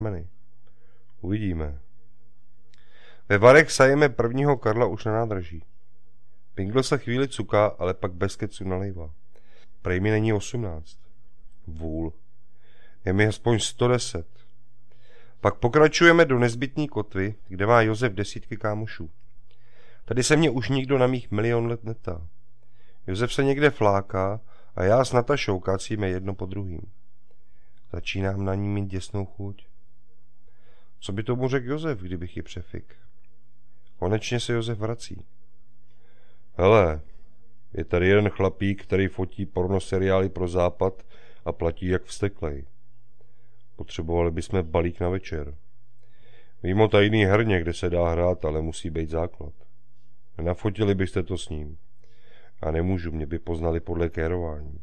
meny. Uvidíme. Ve Varech sajeme prvního Karla už na nádraží. Pingl se chvíli cuká, ale pak bez kecu nalejvá. Prej mi není 18. Vůl. Je mi aspoň 110. Pak pokračujeme do nezbytný kotvy, kde má Josef desítky kámošů. Tady se mě už nikdo na mých milion let netá. Josef se někde fláká a já s Natašou kácíme jedno po druhým. Začínám na ní mít děsnou chuť. Co by tomu řekl Josef, kdybych ji přefik? Konečně se Josef vrací. Hele, je tady jeden chlapík, který fotí pornoseriály pro Západ a platí jak vzteklej. Potřebovali bychom balík na večer. Vím o tajný herně, kde se dá hrát, ale musí být základ. Nafotili byste to s ním. A nemůžu, mě by poznali podle kérování.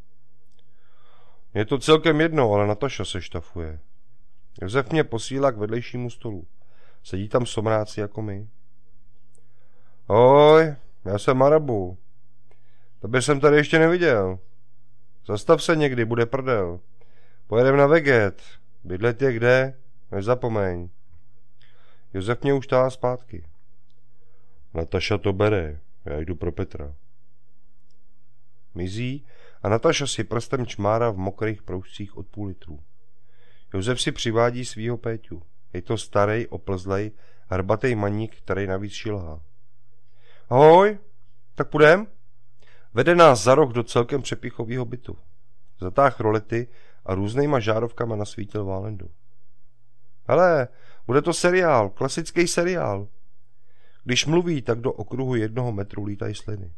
Je to celkem jedno, ale Nataša se štafuje. Josef mě posílá k vedlejšímu stolu. Sedí tam somráci jako my. Oj, já jsem Marabu. Tebe jsem tady ještě neviděl. Zastav se někdy, bude prdel. Pojedem na Veget. Bydlet je kde? Nezapomeň. Josef mě už táhá zpátky. Nataša to bere. Já jdu pro Petra. Mizí a Nataša si prstem čmára v mokrých proužcích od půl litru. Josef si přivádí svýho Péťu. Je to starej, oplzlej, hrbatej maník, který navíc šilhá. Ahoj, tak půjdem? Vede nás za roh do celkem přepichovýho bytu. Zatáh rolety a různýma žárovkama nasvítil Válendu. Hele, bude to seriál, klasický seriál. Když mluví, tak do okruhu 1 metru lítají sliny.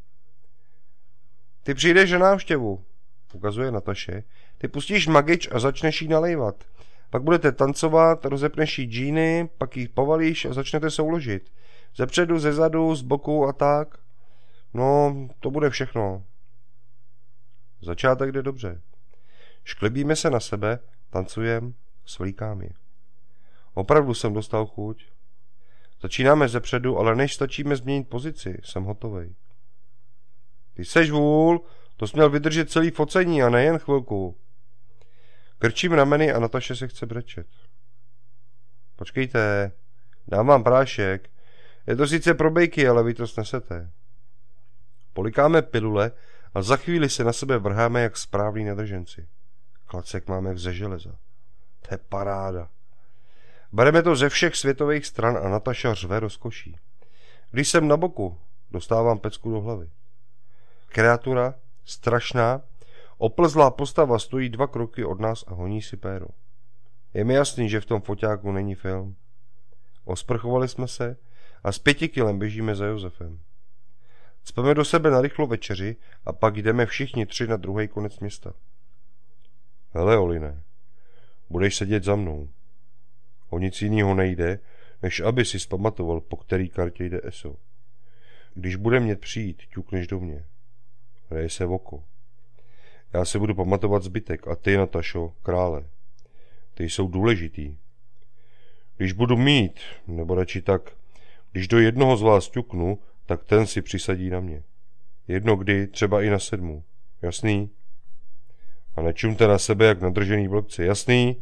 Ty přijdeš na návštěvu, ukazuje Nataše. Ty pustíš magič a začneš jí nalejvat. Pak budete tancovat, rozepneš jí džíny, pak jí povalíš a začnete souložit. Zepředu, zezadu, z boku a tak. No, to bude všechno. Začátek jde dobře. Šklebíme se na sebe, tancujem, svlíkám je. Opravdu jsem dostal chuť. Začínáme zepředu, ale než stačíme změnit pozici, jsem hotovej. Ty seš vůl, to jsi měl vydržet celý focení a nejen chvilku. Krčím rameny a Nataše se chce brečet. Počkejte, dám vám prášek. Je to sice pro bejky, ale vy to snesete. Polikáme pilule a za chvíli se na sebe vrháme jak správní nadrženci. Klacek máme jak ze železa. To je paráda. Bereme to ze všech světových stran a Nataša řve rozkoší. Když jsem na boku, dostávám pecku do hlavy. Kreatura, strašná, oplzlá postava stojí 2 kroky od nás a honí si péro. Je mi jasný, že v tom foťáku není film. Osprchovali jsme se a s 5 kilem běžíme za Josefem. Cpeme do sebe na rychlo večeři a pak jdeme všichni 3 na druhý konec města. Hele, Oline, budeš sedět za mnou. O nic jinýho nejde, než aby si zpamatoval, po který kartě jde ESO. Když bude mět přijít, ťukneš do mě. Hraje se v oko. Já se budu pamatovat zbytek a ty, Natašo, krále. Ty jsou důležitý. Když budu mít, nebo radši tak, když do jednoho z vás ťuknu, tak ten si přisadí na mě. Jedno kdy, třeba i na 7. Jasný? A nečumte na sebe jak nadržený blbci. Jasný?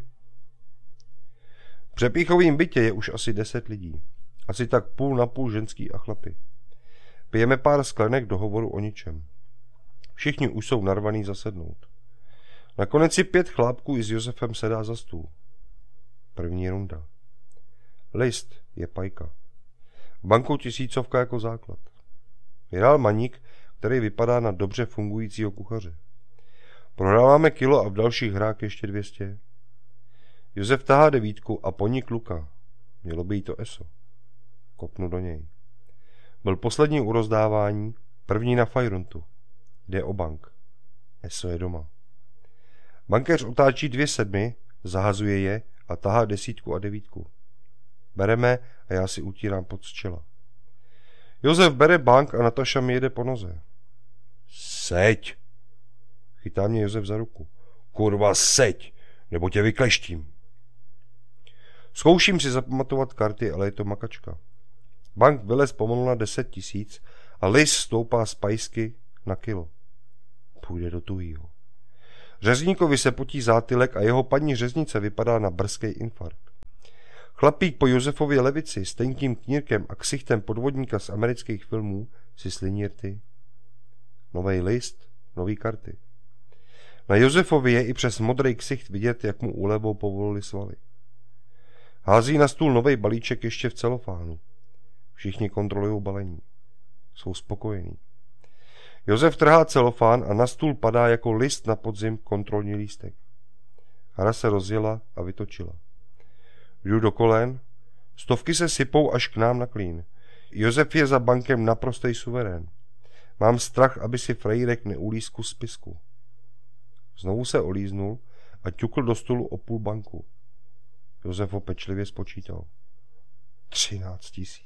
V přepíchovým bytě je už asi 10 lidí. Asi tak půl na půl ženský a chlapy. Pijeme pár sklenek do hovoru o ničem. Všichni už jsou narvaný zasednout. Nakonec si 5 chlápků i s Josefem sedá za stůl. První runda. List je pajka. Bankou 1000 jako základ. Vyhrál maník, který vypadá na dobře fungujícího kuchaře. Prohráváme kilo a v dalších hrách ještě 200. Josef tahá 9 a po ní kluka. Mělo by jí to ESO. Kopnu do něj. Byl poslední u rozdávání, první na fajruntu. Jde o bank. ESO je doma. Bankéř otáčí 2 7, zahazuje je a tahá 10 a 9. Bereme a já si utírám pod z čela. Josef bere bank a Nataša mi jede po noze. Seď! Chytá mě Josef za ruku. Kurva, seď, nebo tě vykleštím. Zkouším si zapamatovat karty, ale je to makačka. Bank vylez pomalu na 10 000 a list stoupá z pajsky na kilo. Půjde do tuhýho. Řezníkovi se potí zátylek a jeho paní řeznice vypadá na brzký infarkt. Chlapík po Josefově levici s tenkým knírkem a ksichtem podvodníka z amerických filmů si sliní rty. Novej list, nový karty. Na Josefovi je i přes modrý ksicht vidět, jak mu úlevou povolili svaly. Hází na stůl novej balíček ještě v celofánu. Všichni kontrolují balení. Jsou spokojení. Josef trhá celofán a na stůl padá jako list na podzim kontrolní lístek. Hra se rozjela a vytočila. Jdu do kolen, stovky se sypou až k nám na klín. Josef je za bankem naprostej suverén. Mám strach, aby si frejírek neulízl kus spisku. Znovu se olíznul a ťukl do stolu o půl banku. Josef ho pečlivě spočítal. 13 000.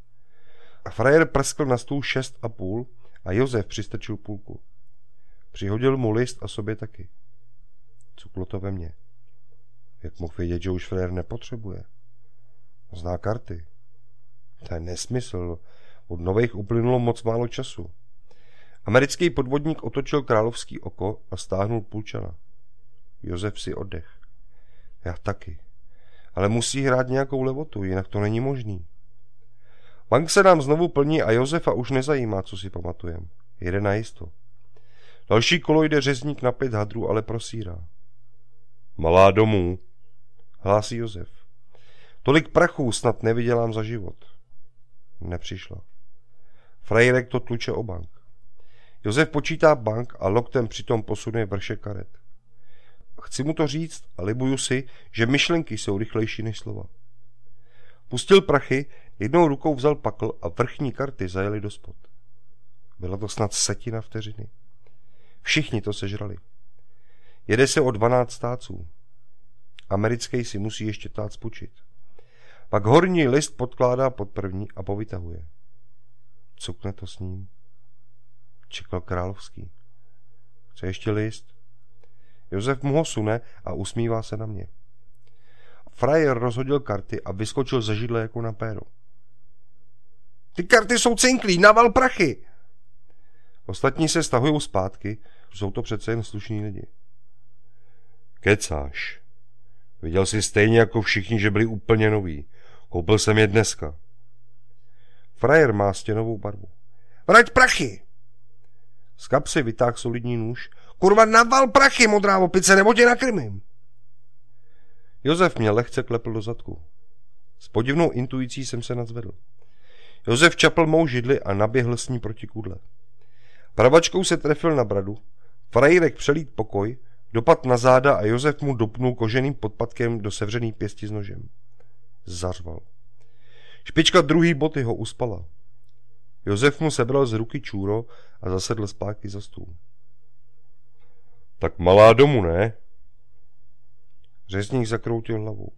A frajer prskl na stůl 6,5 a Josef přistrčil půlku. Přihodil mu list a sobě taky. Cuklo to ve mně. Jak mohl vědět, že už frajer nepotřebuje? Zná karty. To je nesmysl. Od nových uplynulo moc málo času. Americký podvodník otočil královský oko a stáhnul půlčana. Josef si oddech. Já taky. Ale musí hrát nějakou levotu, jinak to není možný. Bank se nám znovu plní a Josefa už nezajímá, co si pamatujem. Jede najisto. Další kolo jde řezník na 5 hadrů, ale prosírá. Malá domů, hlásí Josef. Tolik prachů snad nevydělám za život. Nepřišla. Frejrek to tluče o bank. Josef počítá bank a loktem přitom posunuje vršek karet. Chci mu to říct a libuju si, že myšlenky jsou rychlejší než slova. Pustil prachy, jednou rukou vzal pakl a vrchní karty zajeli do spod. Byla to snad 1/10 vteřiny. Všichni to sežrali. Jede se o 12 táců. Americký si musí ještě tác pučit. Pak horní list podkládá pod první a povytahuje. Cukne to s ním. Čekal královský. Chce ještě list? Josef mu ho sune a usmívá se na mě. Frajer rozhodil karty a vyskočil ze židle jako na péro. Ty karty jsou cinklí, naval prachy! Ostatní se stahujou zpátky, jsou to přece jen slušní lidi. Kecáš. Viděl jsi stejně jako všichni, že byli úplně noví. Koupil jsem je dneska. Frajer má stěnovou barvu. Vrať prachy! Z kapsy vytáhl solidní nůž. Kurva, naval prachy, modrá opice, nebo tě nakrmím. Josef mě lehce klepl do zadku. S podivnou intuicí jsem se nadzvedl. Josef čapl mou židli a naběhl s ní proti kůdle. Pravačkou se trefil na bradu, frajírek přelít pokoj, dopad na záda a Josef mu dopnul koženým podpatkem do sevřený pěsti s nožem. Zařval. Špička druhý boty ho uspala. Josef mu sebral z ruky čůro a zasedl zpátky za stůl. Tak malá domů, ne? Řezník zakroutil hlavou.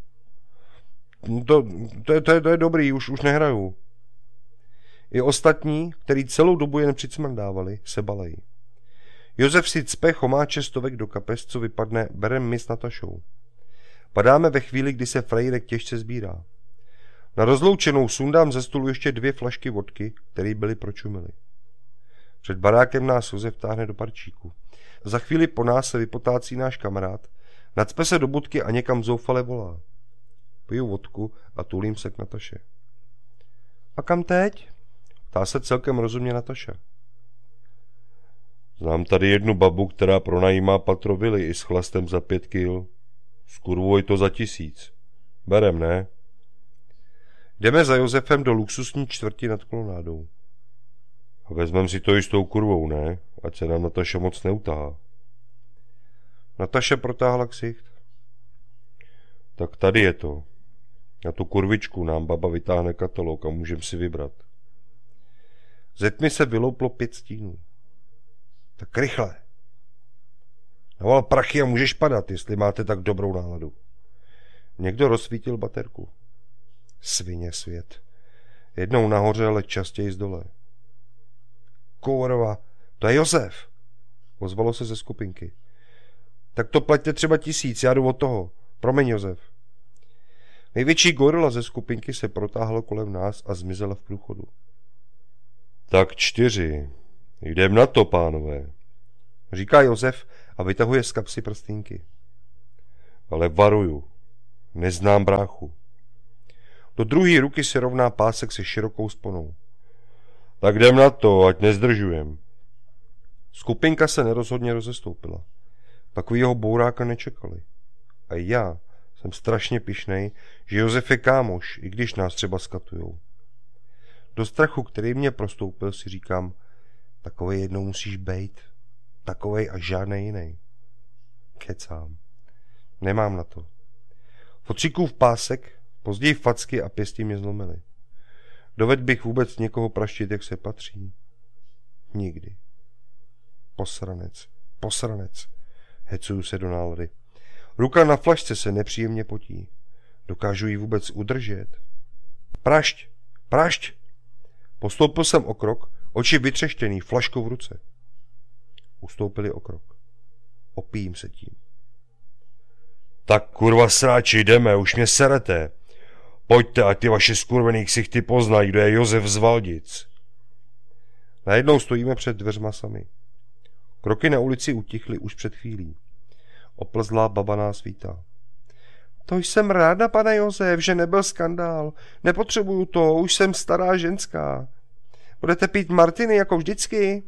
To je dobrý, už nehraju. I ostatní, který celou dobu jen přicmrdávali, se balejí. Josef si cpe chomáče stovek do kapes, co vypadne, berem my s Natašou. Padáme ve chvíli, kdy se frejírek těžce sbírá. Na rozloučenou sundám ze stolu ještě 2 flašky vodky, které byly pročumily. Před barákem nás Josef táhne do parčíku. Za chvíli po nás se vypotácí náš kamarád, nacpe se do budky a někam zoufale volá. Piju vodku a tulím se k Nataše. A kam teď? Ptá se celkem rozumně Nataša. Znám tady jednu babu, která pronajímá patro vily i s chlastem za 5 kil. S kurvou je to za 1000. Berem, ne? Jdeme za Josefem do luxusní čtvrti nad kolonádou. A vezmem si to i s tou kurvou, ne? Ať se nám Nataša moc neutahá. Nataša protáhla ksicht. Tak tady je to. Na tu kurvičku nám baba vytáhne katalog a můžem si vybrat. Ze tmy se vylouplo 5 stínů. Tak rychle. Naval prachy a můžeš padat, jestli máte tak dobrou náladu. Někdo rozsvítil baterku. Svině svět. Jednou nahoře, ale častěji z dole. Kurva, to je Josef. Ozvalo se ze skupinky. Tak to plaťte třeba 1000, já jdu od toho. Promiň, Josef. Největší gorila ze skupinky se protáhlo kolem nás a zmizela v průchodu. Tak 4. Jdem na to, pánové, říká Josef a vytahuje z kapsy prstínky. Ale varuju, neznám bráchu. Do druhé ruky si rovná pásek se širokou sponou. Tak jdem na to, ať nezdržujem. Skupinka se nerozhodně rozestoupila. Takovýho bouráka nečekali. A já jsem strašně pyšnej, že Josef je kámoš, i když nás třeba skatujou. Do strachu, který mě prostoupil, si říkám, takovej jednou musíš bejt. Takovej a žádnej jiný. Kecám. Nemám na to. Fotříkův pásek, později facky a pěsti mě zlomily. Dovedl bych vůbec někoho praštit, jak se patří? Nikdy. Posranec. Hecuju se do nálady. Ruka na flašce se nepříjemně potí. Dokážu ji vůbec udržet? Prašť! Postoupil jsem o krok, oči vytřeštěný, flaškou v ruce. Ustoupili o krok. Opijím se tím. Tak kurva sráči, jdeme, už mě serete. Pojďte, ať ty vaše skurvený ksichty poznají, kdo je Josef z Valdic. Najednou stojíme před dveřma sami. Kroky na ulici utichly už před chvílí. Oplzlá baba nás vítá. To jsem ráda, pane Josef, že nebyl skandál. Nepotřebuju to, už jsem stará ženská. Budete pít martiny jako vždycky?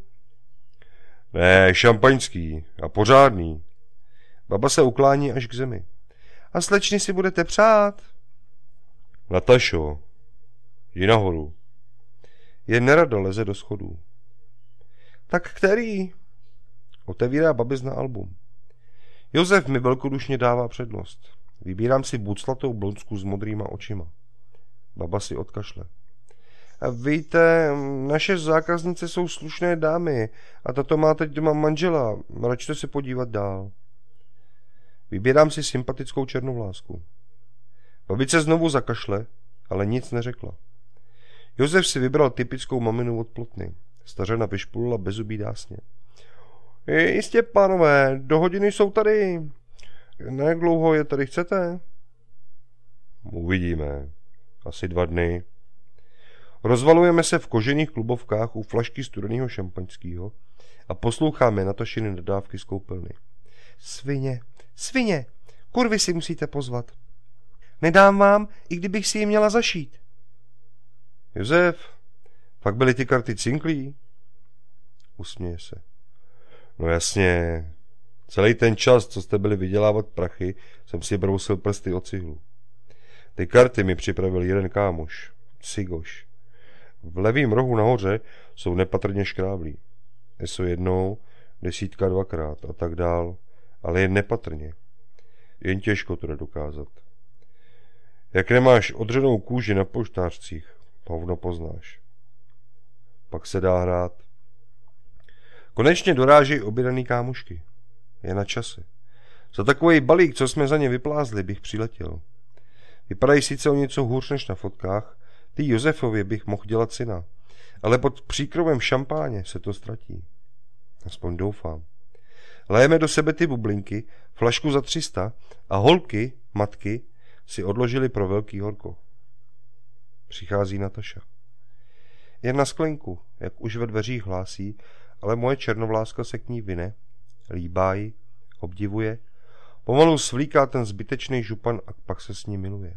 Ne, šampaňský a pořádný. Baba se uklání až k zemi. A slečny si budete přát? Natašo, jdi nahoru. Jen nerada leze do schodů. Tak který? Otevírá babizna album. Josef mi velkodušně dává přednost. Vybírám si buclatou blondsku s modrýma očima. Baba si odkašle. A víte, naše zákaznice jsou slušné dámy a tato má teď doma manžela. Račte se podívat dál. Vybírám si sympatickou černovlásku. Babice znovu zakašle, ale nic neřekla. Josef si vybral typickou maminu od Plotny. Stařena vyšpulila bezzubý dásně. Jistě, pánové, do hodiny jsou tady. Jak dlouho je tady chcete? Uvidíme. Asi 2 dny. Rozvalujeme se v kožených klubovkách u flašky studeného šampaňského a posloucháme Natašiny nadávky z koupelny. Svině, kurvy si musíte pozvat. Nedám vám, i kdybych si ji měla zašít. Josef, fakt byly ty karty cinklí? Usměje se. No jasně, celý ten čas, co jste byli vydělávat prachy, jsem si brousil prsty o cihlu. Ty karty mi připravil jeden kámoš, Cigoš. V levém rohu nahoře jsou nepatrně škráblí. Eso jednou, 10 2krát a tak dál, ale jen nepatrně. Jen těžko to dokázat. Jak nemáš odřenou kůži na poštářcích, hovno poznáš. Pak se dá hrát. Konečně dorážejí obědaný kámošky. Je na čase. Za takový balík, co jsme za ně vyplázli, bych přiletěl. Vypadají sice o něco hůř než na fotkách, ty Josefově bych mohl dělat syna, ale pod příkrovem šampáně se to ztratí. Aspoň doufám. Lejeme do sebe ty bublinky, flašku za 300 a holky, matky, si odložili pro velký horko. Přichází Nataša. Jen na sklenku, jak už ve dveřích hlásí, ale moje černovláska se k ní vyne, líbá ji, obdivuje, pomalu svlíká ten zbytečný župan a pak se s ní miluje.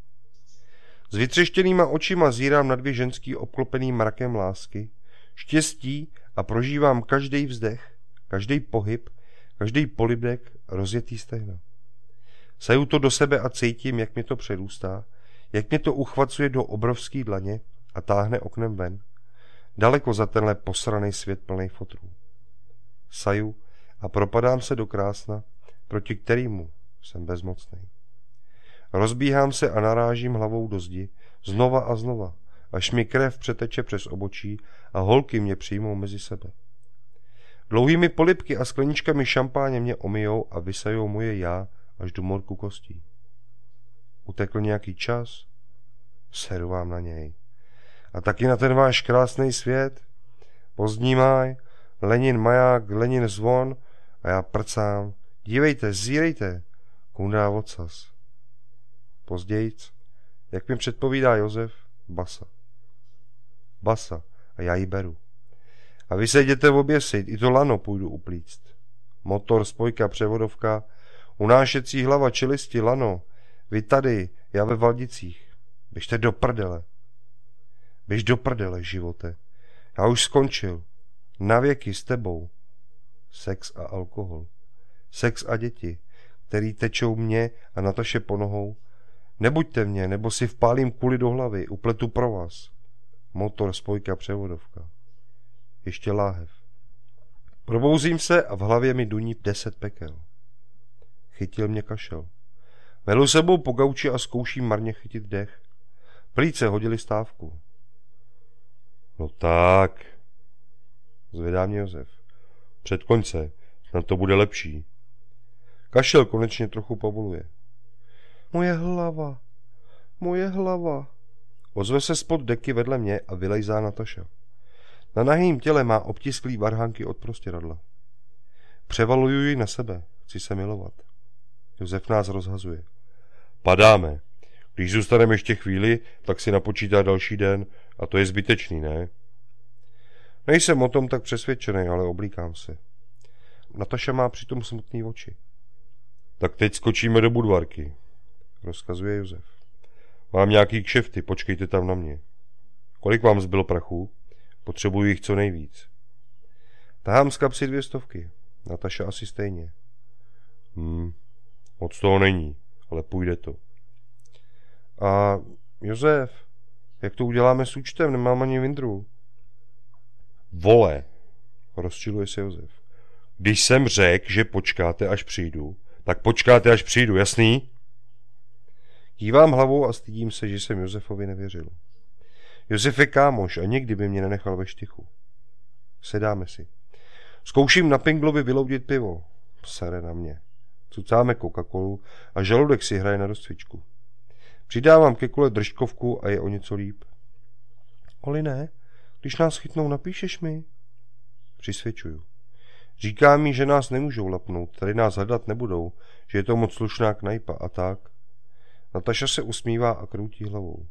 S vytřeštěnýma očima zírám na 2 ženský obklopený mrakem lásky, štěstí a prožívám každý vzdech, každý pohyb, každý polibek, rozjetý stehna. Saju to do sebe a cítím, jak mě to předůstá, jak mě to uchvacuje do obrovský dlaně a táhne oknem ven, daleko za tenhle posraný svět plný fotrů. Saju a propadám se do krásna, proti kterému jsem bezmocný. Rozbíhám se a narážím hlavou do zdi, znova a znova, až mi krev přeteče přes obočí a holky mě přijmou mezi sebe. Dlouhými polibky a skleničkami šampáně mě omijou a vysajou moje já až do morku kostí. Utekl nějaký čas? Seru vám na něj. A taky na ten váš krásný svět? Pozdní máj, Lenin maják, Lenin zvon a já prcám. Dívejte, zírejte, kundá ocas. Pozdějc, jak mi předpovídá Josef, basa a já ji beru. A vy se jděte oběsit, i to lano půjdu uplíct. Motor, spojka, převodovka, unášecí hlava, čelisti, lano, vy tady, já ve Valdicích. Běžte do prdele. Běž do prdele, živote. Já už skončil. Navěky s tebou. Sex a alkohol. Sex a děti, který tečou mě a Nataše po nohou. Nebuďte mě, nebo si vpálím kuli do hlavy, upletu pro vás. Motor, spojka, převodovka. Ještě láhev. Probouzím se a v hlavě mi duní 10 pekel. Chytil mě kašel. Melu sebou po gauči a zkouším marně chytit dech. Plíce hodili stávku. No tak, zvedá mě Josef. Před konce, snad to bude lepší. Kašel konečně trochu povoluje. Moje hlava, moje hlava. Ozve se spod deky vedle mě a vylejzá Nataša. Na nahým těle má obtisklý varhánky od prostěradla. Převaluju ji na sebe, chci se milovat. Josef nás rozhazuje. Padáme. Když zůstaneme ještě chvíli, tak si napočítá další den a to je zbytečný, ne? Nejsem o tom tak přesvědčený, ale oblíkám se. Nataša má přitom smutný oči. Tak teď skočíme do Budvarky, rozkazuje Josef. Mám nějaký kšefty, počkejte tam na mě. Kolik vám zbylo prachu? Potřebuji jich co nejvíc. Tahám z kapsy 200, Nataša asi stejně. Moc toho není, ale půjde to. A Josef, jak to uděláme s účtem? Nemám ani vindru. Vole, rozčiluje se Josef. Když jsem řekl, že počkáte, až přijdu, tak počkáte, až přijdu, jasný? Kývám hlavou a stydím se, že jsem Josefovi nevěřil. Josef je kámoš a nikdy by mě nenechal ve štychu. Sedáme si. Zkouším na Pinglovi vyloudit pivo. Sere na mě. Cucáme Coca-Colu a žaludek si hraje na rozcvičku. Přidávám ke kule držkovku a je o něco líp. Oli ne, když nás chytnou, napíšeš mi? Přisvědčuju. Říká mi, že nás nemůžou lapnout, tady nás hledat nebudou, že je to moc slušná knajpa a tak. Nataša se usmívá a kroutí hlavou.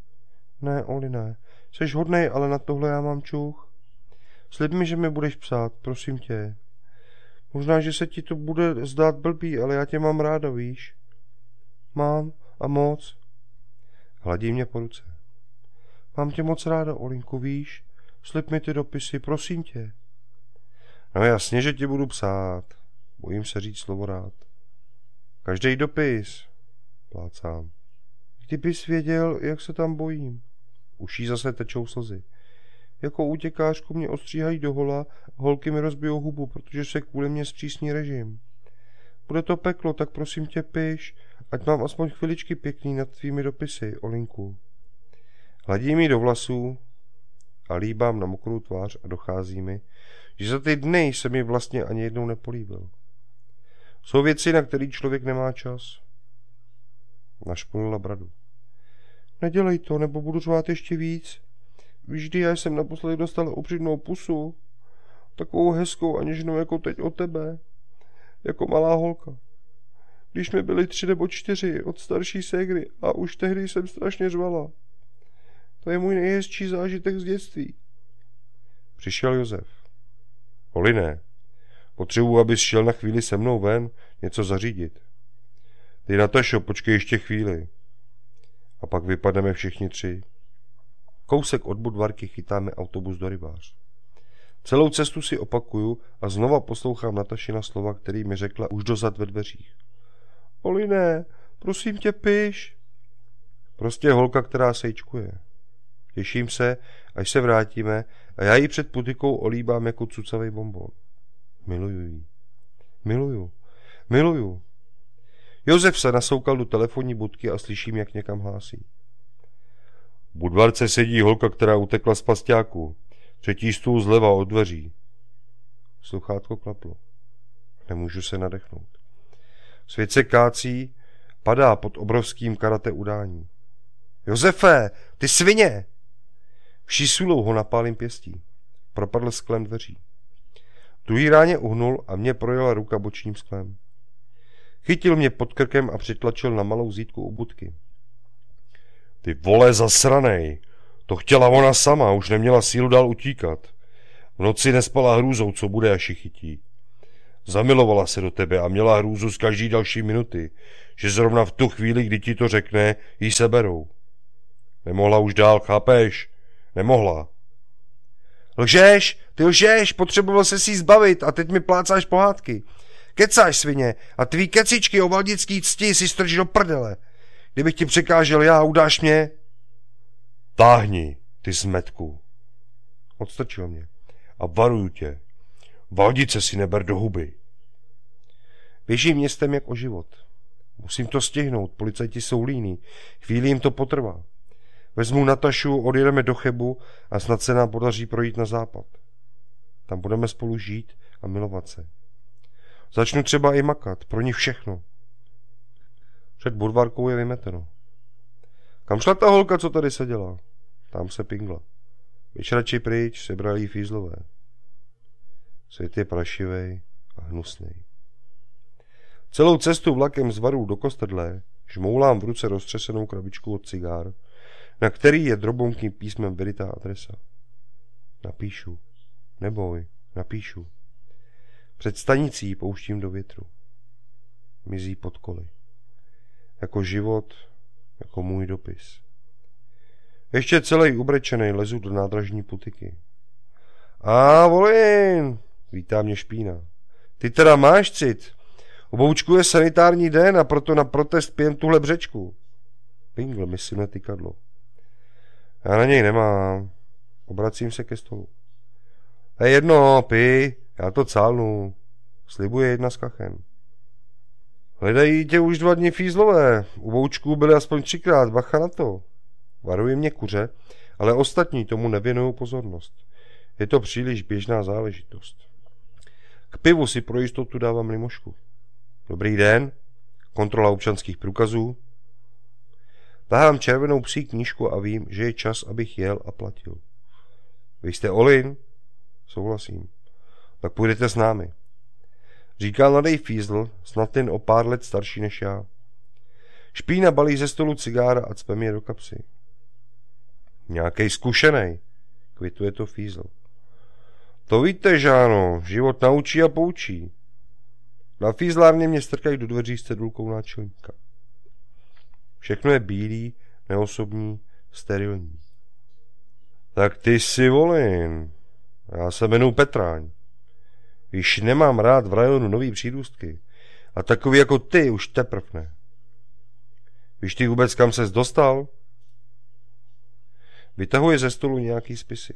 Ne, Oli ne, seš hodnej, ale na tohle já mám čuch. Slib mi, že mi budeš psát, prosím tě. Možná, že se ti to bude zdát blbý, ale já tě mám ráda, víš? Mám a moc. Hladí mě po ruce. Mám tě moc ráda, Olinku, víš? Slib mi ty dopisy, prosím tě. No jasně, že ti budu psát. Bojím se říct slovo rád. Každý dopis. Plácám. Kdybys věděl, jak se tam bojím. Uší zase tečou slzy. Jako útěkářku mě ostříhají do hola a holky mi rozbijou hubu, protože se kvůli mě zpřísní režim. Bude to peklo, tak prosím tě piš, ať mám aspoň chviličky pěkný nad tvými dopisy, Olinku. Hladím jí do vlasů a líbám na mokrou tvář a dochází mi, že za ty dny se mi vlastně ani jednou nepolíbil. Jsou věci, na který člověk nemá čas. Našpunula bradu. Nedělej to, nebo budu řvát ještě víc. Vždy já jsem naposledy dostala upřímnou pusu. Takovou hezkou a něžnou jako teď od tebe. Jako malá holka. Když mi byly 3 nebo 4 od starší ségry a už tehdy jsem strašně řvala. To je můj nejhezčí zážitek z dětství. Přišel Josef. Oliné, potřebuji, abys šel na chvíli se mnou ven něco zařídit. Ty, Natašo, počkej ještě chvíli. A pak vypadneme všichni 3. Kousek od Budvarky chytáme autobus do Rybář. Celou cestu si opakuju a znova poslouchám Natašina slova, který mi řekla už dozad ve dveřích. Oli ne, prosím tě, piš. Prostě holka, která sejčkuje. Těším se, až se vrátíme a já ji před putikou olíbám jako cucavej bonbon. Miluju ji. Miluju. Josef se nasoukal do telefonní budky a slyším, jak někam hlásí. V Budvarce sedí holka, která utekla z pasťáku. 3. stůl zleva od dveří. Sluchátko klaplo. Nemůžu se nadechnout. Svět se kácí, padá pod obrovským karate udání. Josefe, ty svině! Vší sulou ho napálím pěstí. Propadl sklem dveří. Druhý ráně uhnul a mě projela ruka bočním sklem. Chytil mě pod krkem a přitlačil na malou zítku u budky. Ty vole zasranej, to chtěla ona sama, už neměla sílu dál utíkat. V noci nespala hrůzou, co bude, až ji chytí. Zamilovala se do tebe a měla hrůzu z každý další minuty, že zrovna v tu chvíli, kdy ti to řekne, jí seberou. Nemohla už dál, chápeš? Nemohla. Lžeš, ty lžeš, potřeboval se si zbavit a teď mi plácáš pohádky. Kecáš, svině, a tvý kecičky o valdický cti si strč do prdele. Kdybych ti překážel já, udáš mě? Táhni, ty zmetku. Odstrčil mě. A varuju tě, Valdice si neber do huby. Běžím městem jak o život. Musím to stihnout, policajti jsou líní. Chvíli jim to potrvá. Vezmu Natašu, odjedeme do Chebu a snad se nám podaří projít na západ. Tam budeme spolu žít a milovat se. Začnu třeba i makat, pro ní všechno. Před Budvarkou je vymeteno. Kam šla ta holka, co tady seděla? Tam se pingla. Běž radši pryč, sebrali jí fízlové. Svět je prašivej a hnusnej. Celou cestu vlakem z Varů do Kostedlé žmoulám v ruce roztřesenou krabičku od cigár, na který je drobonkým písmem vyrytá adresa. Napíšu. Neboj, napíšu. Před stanicí pouštím do větru. Mizí pod koly. Jako život, jako můj dopis. Ještě celý ubrečenej lezu do nádražní putiky. A Volin, vítá mě Špína. Ty teda máš cit. U Boučku je sanitární den a proto na protest pijem tuhle břečku. Pingl mi syne tykadlo. Já na něj nemám. Obracím se ke stolu. To je jedno, pij, já to cálnu. Slibuje jedna z kachen. Hledají tě už 2 dny fízlové. U Boučků byly aspoň 3krát, bacha na to. Varují mě kuře, ale ostatní tomu nevěnují pozornost. Je to příliš běžná záležitost. K pivu si pro jistotu dávám limošku. Dobrý den, kontrola občanských průkazů. Tahám červenou psí knížku a vím, že je čas, abych jel a platil. Vy jste Olin? Souhlasím. Tak půjdete s námi. Říká mladý fízl, snad jen o pár let starší než já. Špína balí ze stolu cigára a cpe mě do kapsy. Nějakej zkušenej, kvituje to fízl. To víte, Žáno, život naučí a poučí. Na fízlárně mě strkají do dveří s cedulkou náčelníka. Všechno je bílý, neosobní, sterilní. Tak ty jsi Volin. Já se jmenuji Petráň. Víš, nemám rád v rajonu nový přírůstky. A takový jako ty už teprv ne. Víš ty vůbec, kam ses dostal? Vytahuje ze stolu nějaký spisy.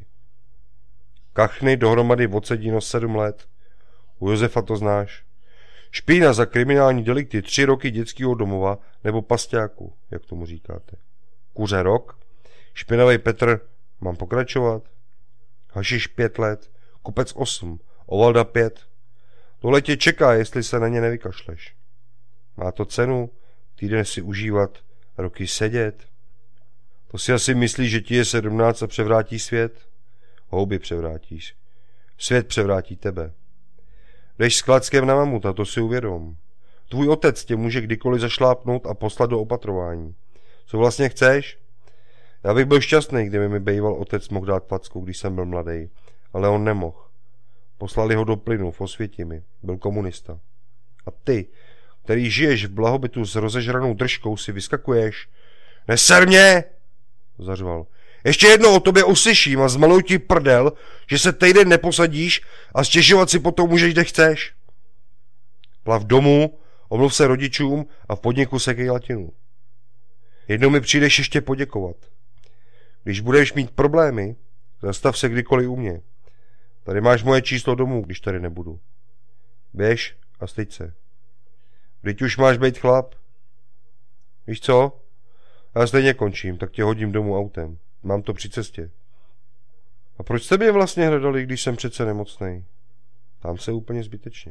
Kachny dohromady odsedíno 7 let. U Josefa to znáš. Špína za kriminální delikty 3 roky dětského domova nebo pasťáku, jak tomu říkáte. Kuře rok. Špinavej Petr, mám pokračovat? Hašiš 5 let. Kupec 8. Ovalda 5. Tohle tě čeká, jestli se na ně nevykašleš. Má to cenu, týden si užívat, roky sedět. To si asi myslíš, že ti je 17 a převrátí svět? Houby převrátíš. Svět převrátí tebe. Jdeš s klackem na mamuta, to si uvědom. Tvůj otec tě může kdykoliv zašlápnout a poslat do opatrování. Co vlastně chceš? Já bych byl šťastný, kdyby mi býval otec mohl dát facku, když jsem byl mladý, ale on nemohl. Poslali ho do plynu v Osvětimi, byl komunista. A ty, který žiješ v blahobytu s rozežranou držkou, si vyskakuješ. Neser mě! Zařval. Ještě jednou o tobě uslyším a zmaluj ti prdel, že se týden neposadíš a stěžovat si potom můžeš, kde chceš. Plav domů, omluv se rodičům a v podniku sekej latinu. Jednou mi přijdeš ještě poděkovat. Když budeš mít problémy, zastav se kdykoliv u mě. Tady máš moje číslo domů, když tady nebudu. Běž a styď se. Vždyť už máš být chlap. Víš co? Já stejně končím, tak tě hodím domů autem. Mám to při cestě. A proč jste mě vlastně hledali, když jsem přece nemocnej? Tam se úplně zbytečně.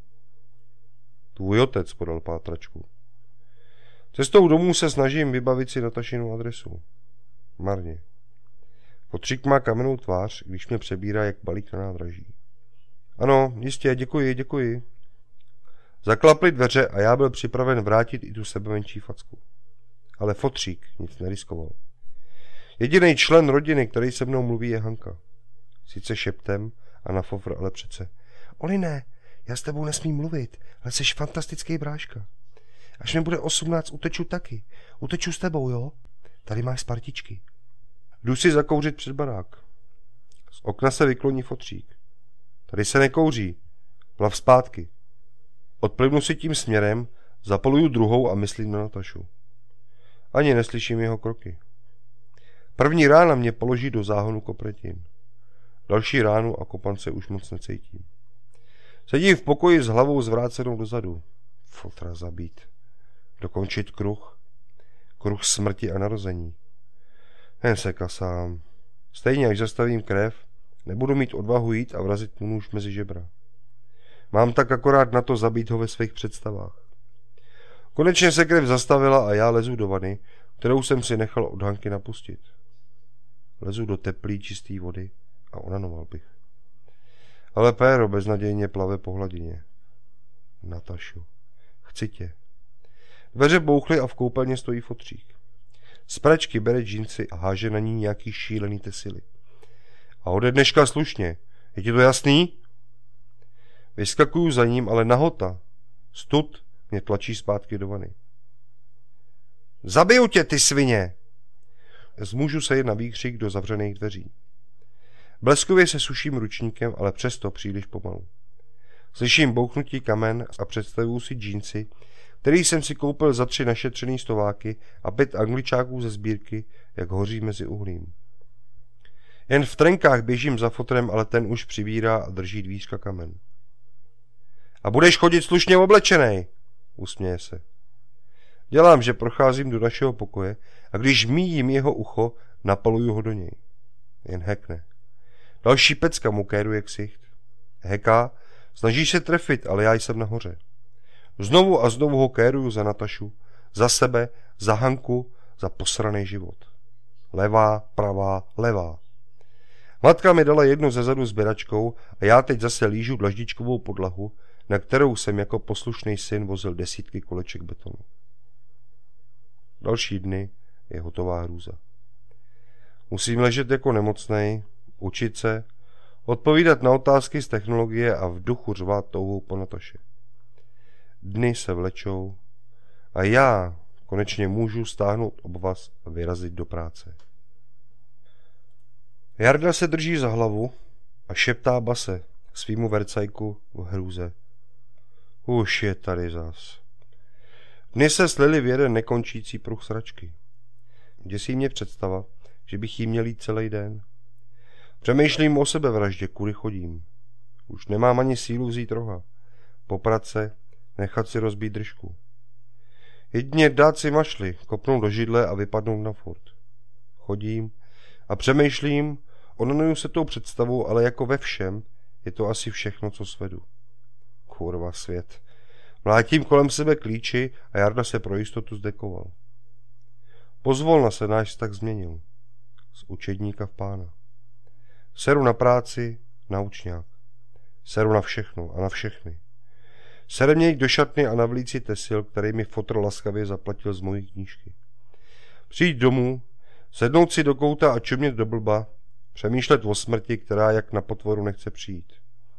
Tvůj otec podal pátračku. Cestou domů se snažím vybavit si Natašinu adresu. Marně. Potřík má kamennou tvář, když mě přebírá jak balík na nádraží. Ano, jistě, děkuji. Zaklaply dveře a já byl připraven vrátit i tu sebemenší facku. Ale fotřík nic neriskoval. Jediný člen rodiny, který se mnou mluví, je Hanka. Sice šeptem a na fofr, ale přece. Oline, já s tebou nesmím mluvit, ale jsi fantastický bráška. Až mi bude 18, uteču taky. Uteču s tebou, jo? Tady máš Spartičky. Jdu si zakouřit před barák. Z okna se vykloní fotřík. Tady se nekouří. Plav zpátky. Odplivnu si tím směrem, zapaluju druhou a myslím na Natašu. Ani neslyším jeho kroky. První rána mě položí do záhonu kopretin. Další ránu a kopance už moc necítím. Sedím v pokoji s hlavou zvrácenou dozadu. Fotra zabít. Dokončit kruh. Kruh smrti a narození. Jen se kasám. Stejně, až zastavím krev, nebudu mít odvahu jít a vrazit mu nůž mezi žebra. Mám tak akorát na to zabít ho ve svých představách. Konečně se krev zastavila a já lezu do vany, kterou jsem si nechal od Hanky napustit. Lezu do teplý, čistý vody a onanoval bych. Ale Péro beznadějně plave po hladině. Natašu, chci tě. Dveře bouchly a v koupelně stojí fotřík. Z pračky bere džínsy a háže na ní nějaký šílený tesily. A ode dneška slušně. Je ti to jasný? Vyskakuju za ním, ale nahota. Stud mě tlačí zpátky do vany. Zabiju tě, ty svině! Zmůžu se jen na výkřik do zavřených dveří. Bleskově se suším ručníkem, ale přesto příliš pomalu. Slyším bouchnutí kamen a představuju si džínsy, který jsem si koupil za 3 našetřený stováky a 5 angličáků ze sbírky, jak hoří mezi uhlím. Jen v trenkách běžím za fotrem, ale ten už přibírá a drží dvířka kamen. A budeš chodit slušně oblečenej, usměje se. Dělám, že procházím do našeho pokoje a když míjím jeho ucho, napaluju ho do něj. Jen hekne. Další pecka mu kéruje ksicht. Heká, snaží se trefit, ale já jsem nahoře. Znovu a znovu ho kéruju za Natašu, za sebe, za Hanku, za posraný život. Levá, pravá, levá. Matka mi dala jednu zezadu sběračkou a já teď zase lížu dlaždičkovou podlahu, na kterou jsem jako poslušný syn vozil desítky koleček betonu. Další dny je hotová hrůza. Musím ležet jako nemocnej, učit se, odpovídat na otázky z technologie a v duchu řvát touhou po Nataše. Dny se vlečou a já konečně můžu stáhnout obvaz a vyrazit do práce. Jarda se drží za hlavu a šeptá base svýmu vercajku v hrůze. Už je tady zas. Dny se slily v jeden nekončící pruh sračky. Děsí mě představa, že bych jí měl jít celý den. Přemýšlím o sebevraždě, kudy chodím. Už nemám ani sílu vzít roha. Poprat se, nechat si rozbít držku. Jedině dát si mašli, kopnout do židle a vypadnout na furt. Chodím a přemýšlím, onanuju se tou představou, ale jako ve všem je to asi všechno, co svedu. Kurva svět. Mlátím kolem sebe klíči a Jarda se pro jistotu zdekoval. Pozvolna se náš vztah změnil. Z učedníka v pána. Seru na práci, na učňák. Seru na všechno a na všechny. Sere mě jít do šatny a navlít si tesil, který mi fotr laskavě zaplatil z mojí knížky. Přijít domů, sednout si do kouta a čumět do blba, přemýšlet o smrti, která jak na potvoru nechce přijít.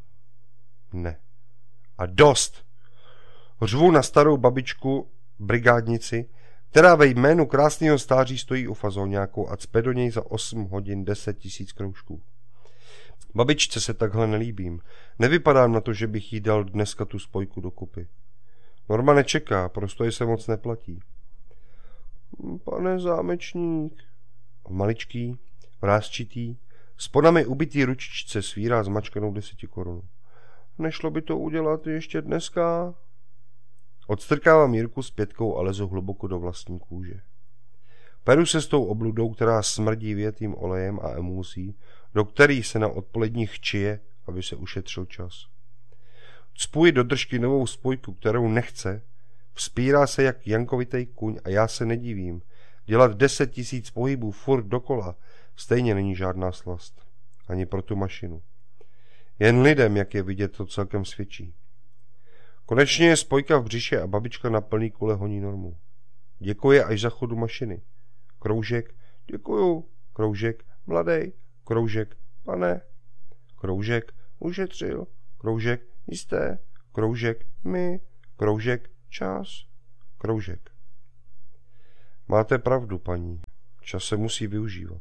Ne. A dost! Řvu na starou babičku, brigádnici, která ve jménu krásného stáří stojí u fazóňáku a cpe do něj za 8 hodin 10 000 kroužků. Babičce se takhle nelíbím. Nevypadám na to, že bych jí dal dneska tu spojku dokupy. Norma nečeká, prostoje se moc neplatí. Pane zámečník, maličký, vrásčitý, s podami ubitý ručičce svírá zmačkanou 10 korun. Nešlo by to udělat ještě dneska? Odstrkávám Jirku s 5 a lezu hluboko do vlastní kůže. Peru se s tou obludou, která smrdí větým olejem a emulsí, do který se na odpoledních čije, aby se ušetřil čas. Cpuji do držky novou spojku, kterou nechce, vzpírá se jak jankovitej kuň a já se nedivím. Dělat 10 000 pohybů furt dokola stejně není žádná slast. Ani pro tu mašinu. Jen lidem, jak je vidět, to celkem svědčí. Konečně je spojka v břiše a babička na plný kule honí Normu. Děkuje až za chodu mašiny. Kroužek, děkuju. Kroužek, mladej. Kroužek, pane. Kroužek, ušetřil. Kroužek, jisté. Kroužek, my. Kroužek, čas. Kroužek. Máte pravdu, paní. Čas se musí využívat.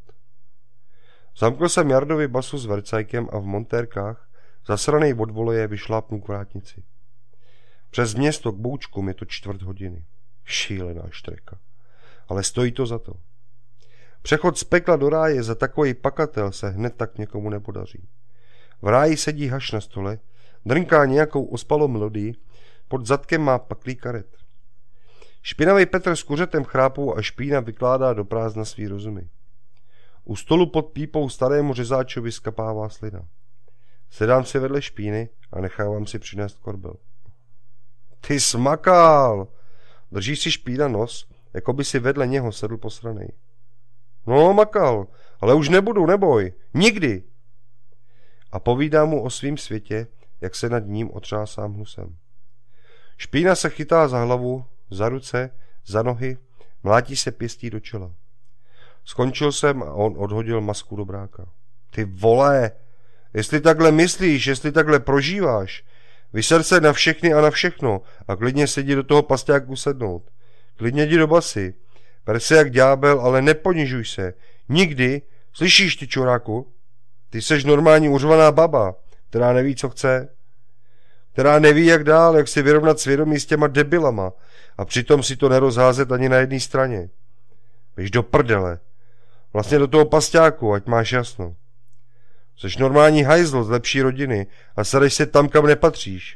Zamkl jsem Jardovi basu s vercajkem a v montérkách, zasranej od voleje, vyšlápnu k vrátnici. Přes město k Boučkům je to 4 hodiny. Šílená štreka. Ale stojí to za to. Přechod z pekla do ráje za takový pakatel se hned tak někomu nepodaří. V ráji sedí haš na stole, drnká nějakou ospalou melodii, pod zadkem má paklý karet. Špinavý Petr s kuřetem chrápou a Špína vykládá do prázdna svý rozumy. U stolu pod pípou starému řezáčovi skapává slina. Sedám si vedle Špíny a nechávám si přinést korbel. Ty smakál! Drží si Špína nos, jako by si vedle něho sedl posranej. No, makal, ale už nebudu, neboj, nikdy! A povídá mu o svým světě, jak se nad ním otřásám hnusem. Špína se chytá za hlavu, za ruce, za nohy, mlátí se pěstí do čela. Skončil jsem a on odhodil masku do bráka. Ty vole, jestli takhle myslíš, jestli takhle prožíváš, vyser se na všechny a na všechno a klidně se jdi do toho pasťáku sednout. Klidně jdi do basy. Per se jak ďábel, ale neponižuj se. Nikdy, slyšíš ty čuráku? Ty seš normální uřvaná baba, která neví, co chce. Která neví, jak dál, jak si vyrovnat svědomí s těma debilama a přitom si to nerozházet ani na jedné straně. Běž do prdele. Vlastně do toho pasťáku, ať máš jasno. Seš normální hajzl z lepší rodiny a sadeš se tam, kam nepatříš.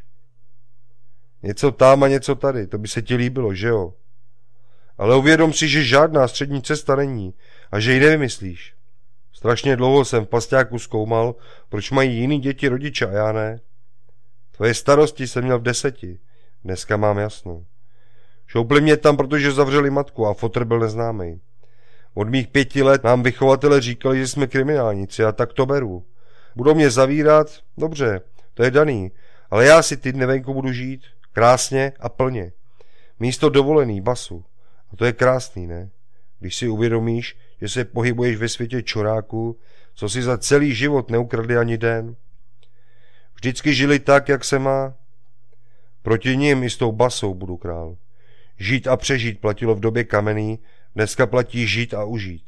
Něco tam a něco tady, to by se ti líbilo, že jo? Ale uvědom si, že žádná střední cesta není a že ji nevymyslíš. Strašně dlouho jsem v pasťáku zkoumal, proč mají jiný děti rodiče a já ne. Tvoje starosti jsem měl v 10. Dneska mám jasno. Šoupli mě tam, protože zavřeli matku a fotr byl neznámej. Od mých 5 let nám vychovatele říkali, že jsme kriminálníci a tak to beru. Budou mě zavírat? Dobře, to je daný. Ale já si ty dny venku budu žít. Krásně a plně. Místo dovolený, basu. A to je krásný, ne? Když si uvědomíš, že se pohybuješ ve světě čoráků, co si za celý život neukradli ani den. Vždycky žili tak, jak se má. Proti nim i s tou basou budu král. Žít a přežít platilo v době kamenný, dneska platí žít a užít.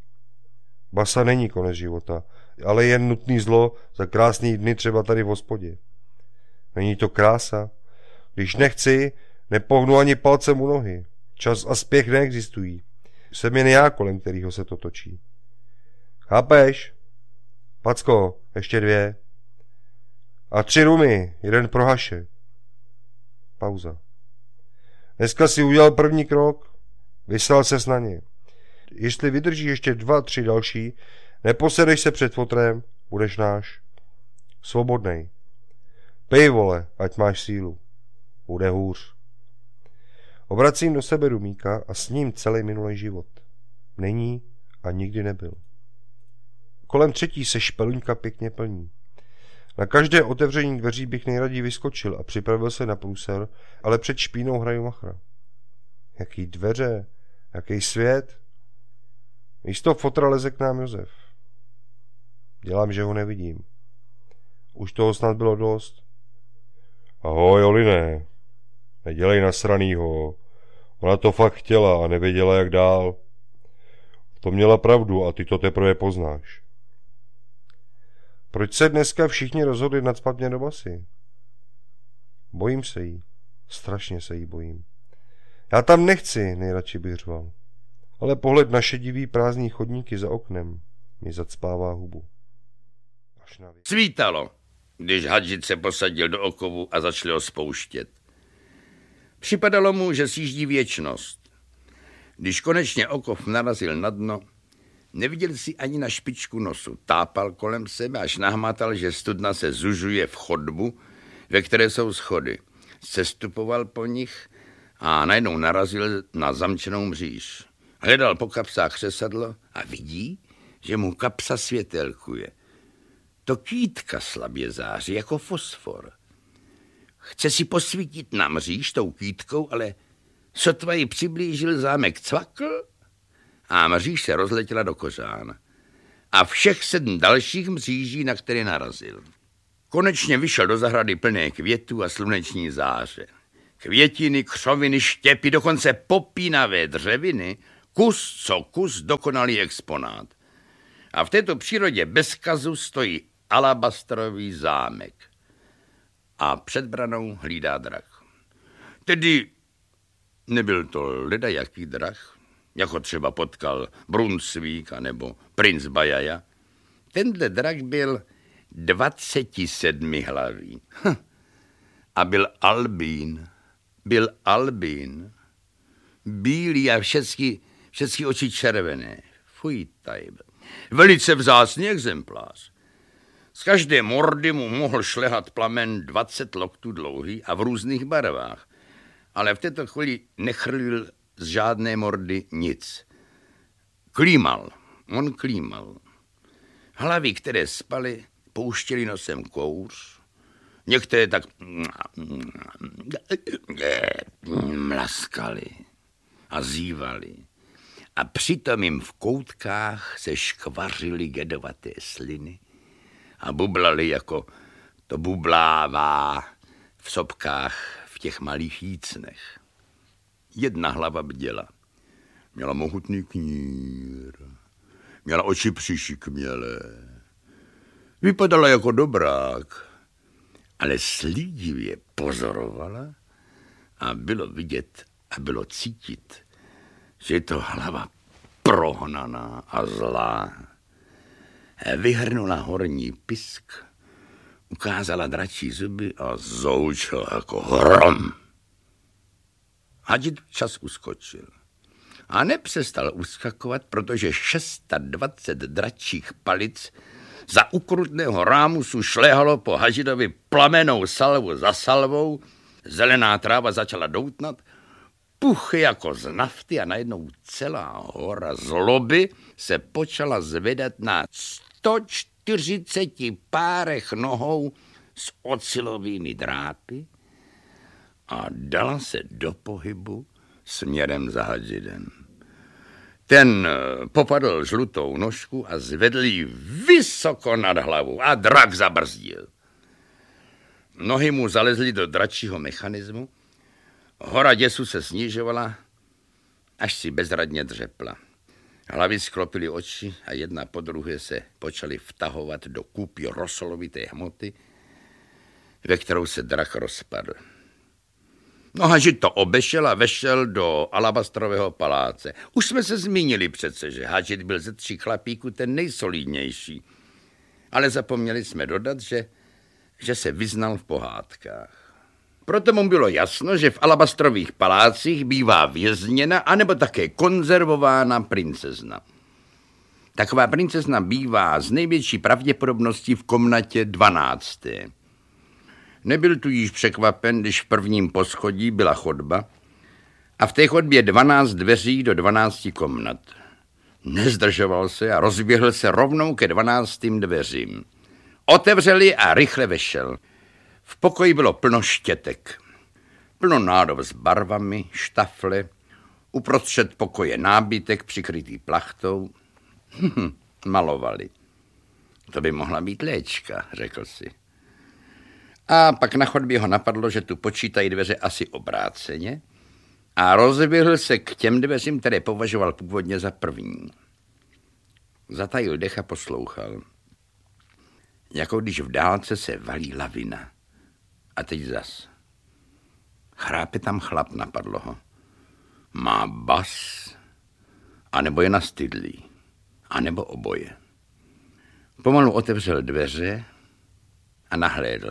Basa není konec života, ale jen nutný zlo za krásný dny třeba tady v hospodě. Není to krása? Když nechci, nepohnu ani palcem u nohy. Čas a spěch neexistují. Jsem jen já, kolem kterýho se to točí. Chápeš? Packo, ještě 2. A 3 rumy, 1 pro haše. Pauza. Dneska si udělal první krok, vysel ses na ně. Jestli vydrží ještě 2, 3 další, neposedeš se před fotrem, budeš náš. Svobodnej. Pij, vole, ať máš sílu. Bude hůř. Obracím do sebe rumíka a s ním celý minulý život. Není a nikdy nebyl. Kolem 3 se špeluňka pěkně plní. Na každé otevření dveří bych nejraději vyskočil a připravil se na průser, ale před Špínou hraju machra. Jaký dveře, jaký svět. Místo fotra leze k nám Josef. Dělám, že ho nevidím. Už toho snad bylo dost. Ahoj, Oliné. Nedělej nasranýho. Ona to fakt chtěla a nevěděla, jak dál. To měla pravdu a ty to teprve poznáš. Proč se dneska všichni rozhodli nacpat mě do basy? Bojím se jí. Strašně se jí bojím. Já tam nechci, nejradši bych řval. Ale pohled na šedivý prázdný chodníky za oknem mi zacpává hubu. Svítalo, když Hadžit se posadil do okovu a začali ho spouštět. Připadalo mu, že sjíždí věčnost. Když konečně okov narazil na dno, neviděl si ani na špičku nosu. Tápal kolem sebe, až nahmatal, že studna se zužuje v chodbu, ve které jsou schody. Sestupoval po nich a najednou narazil na zamčenou mříž. Hledal po kapsách křesadlo a vidí, že mu kapsa světelkuje. To kýtka slabě září jako fosfor. Chce si posvítit na mříž tou kýtkou, ale sotva ji přiblížil, zámek cvakl a mříž se rozletěla do kořán. A všech 7 dalších mříží, na které narazil. Konečně vyšel do zahrady plné květů a sluneční záře. Květiny, křoviny, štěpy, dokonce popínavé dřeviny kus co kus dokonalý exponát. A v této přírodě bez kazu stojí alabastrový zámek. A před branou hlídá drak. Tedy nebyl to ledajaký drak, jako třeba potkal Brunsvík nebo princ Bajaja. Tenhle drak byl 27 hlavý. A byl albín. Bílý a všechny oči červené. Fuj, tajb. Velice vzácný exemplář. Z každé mordy mu mohl šlehat plamen 20 loktů dlouhý a v různých barvách. Ale v této chvíli nechrlil z žádné mordy nic. On klímal. Hlavy, které spaly, pouštěly nosem kouř. Některé tak mlaskali a zívali. A přitom jim v koutkách se škvařily jedovaté sliny a bublali, jako to bublává v sopkách v těch malých jícnech. Jedna hlava bděla. Měla mohutný knír. Měla oči přišikmělé. Vypadala jako dobrák, ale slídivě pozorovala a bylo vidět a bylo cítit, že je to hlava prohnaná a zlá. Vyhrnula horní pisk, ukázala dračí zuby a zoučela jako hrom. Hadžit čas uskočil. A nepřestal uskakovat, protože 620 dračích palic za ukrutného rámusu šléhalo po Hadžidovi plamenou salvu za salvou, zelená tráva začala doutnat, puchy jako z nafty a najednou celá hora zloby se počala zvedat na 140 párech nohou s ocelovými drápy a dala se do pohybu směrem za Hadžidem. Ten popadl žlutou nožku a zvedl ji vysoko nad hlavu a drak zabrzdil. Nohy mu zalezly do dračího mechanismu, hora děsu se snižovala, až si bezradně dřepla. Hlavy sklopily oči a jedna po druhé se počaly vtahovat do kupy rosolovité hmoty, ve kterou se drak rozpadl. No Hadžid to obešel a vešel do alabastrového paláce. Už jsme se zmínili přece, že Hadžid byl ze 3 chlapíků ten nejsolidnější. Ale zapomněli jsme dodat, že se vyznal v pohádkách. Proto mu bylo jasno, že v alabastrových palácích bývá vězněna anebo také konzervována princezna. Taková princezna bývá z největší pravděpodobností v komnatě 12. Nebyl tu již překvapen, když v prvním poschodí byla chodba a v té chodbě 12 dveří do 12 komnat. Nezdržoval se a rozběhl se rovnou ke 12 dveřím. Otevřel je a rychle vešel. V pokoji bylo plno štětek. Plno nádob s barvami, štafle, uprostřed pokoje nábytek přikrytý plachtou. Malovali. To by mohla být léčka, řekl si. A pak na chodbě ho napadlo, že tu počítají dveře asi obráceně a rozběhl se k těm dveřím, které považoval původně za první. Zatajil dech a poslouchal. Jako když v dálce se valí lavina. A teď zas. Chrápe tam chlap, napadlo ho. Má bas, anebo je nastydlý, anebo oboje. Pomalu otevřel dveře a nahlédl.